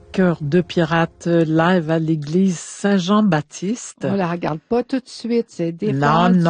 Cœur de pirate live à l'église Saint-Jean-Baptiste. On la regarde pas tout de suite, c'est défendu.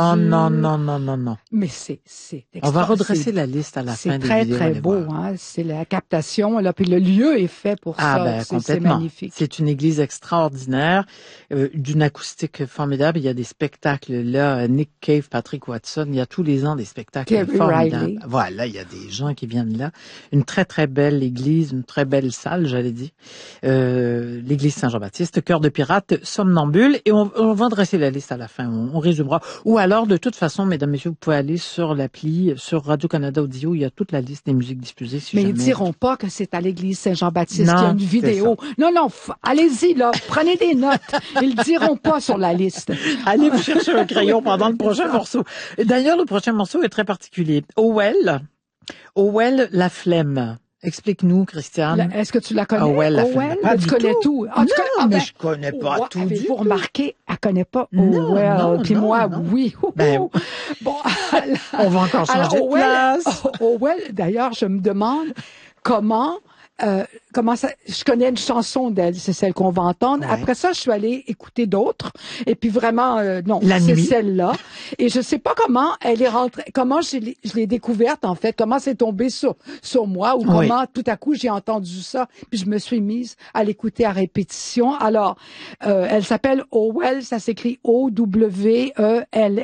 Non. Mais c'est On va redresser la liste à la fin des vidéos. C'est très, très beau, hein. C'est la captation, là. Puis le lieu est fait pour ça. C'est magnifique. C'est une église extraordinaire, d'une acoustique formidable. Il y a des spectacles, là. Nick Cave, Patrick Watson. Il y a tous les ans des spectacles Terry formidables. Riley. Voilà, il y a des gens qui viennent là. Une très, très belle église, une très belle salle, j'allais dire. L'église Saint-Jean-Baptiste, Cœur de pirate, somnambule, et on va dresser la liste à la fin, on résumera. Ou alors, de toute façon, mesdames, messieurs, vous pouvez aller sur l'appli, sur Radio-Canada Audio, il y a toute la liste des musiques diffusées. Mais ils diront pas que c'est à l'église Saint-Jean-Baptiste qu'il y a une vidéo. Non, allez-y, là, prenez des notes. Ils le diront pas sur la liste. Allez vous chercher un crayon pendant le prochain morceau. Et d'ailleurs, le prochain morceau est très particulier. Howell, La Flemme. Explique-nous, Christiane. Est-ce que tu la connais? Howell, tu connais tout. Je connais pas tout du tout. Vous remarquez, elle connaît pas Howell. Puis moi, oui. Ben, bon, on va encore changer de place. Howell, d'ailleurs, je me demande comment ça, je connais une chanson d'elle, c'est celle qu'on va entendre. Ouais. Après ça, je suis allée écouter d'autres. Et puis vraiment, non, c'est celle-là. Et je sais pas comment elle est rentrée, comment je l'ai découverte, en fait, comment c'est tombé sur moi, ou comment tout à coup j'ai entendu ça, puis je me suis mise à l'écouter à répétition. Alors, elle s'appelle Howell, ça s'écrit Owelle.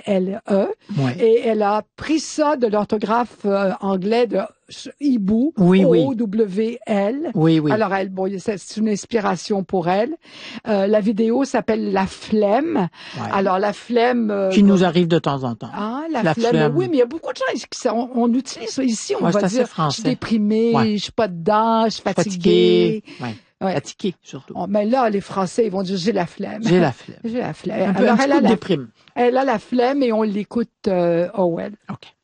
Et elle a pris ça de l'orthographe anglais de hibou, O-W-L. Oui. Alors, c'est une inspiration pour elle. La vidéo s'appelle La Flemme. Ouais. Alors, La Flemme... qui nous arrive de temps en temps. Ah, la flemme. Oui, mais il y a beaucoup de gens on utilise ça ici. On va dire, je suis déprimée, je suis pas dedans, je suis fatiguée. Ouais. Fatiguée, surtout. Mais là, les Français, ils vont dire, j'ai la flemme. J'ai la flemme. J'ai la flemme. Alors, elle a la flemme. Elle a la flemme et on l'écoute, Howell. OK.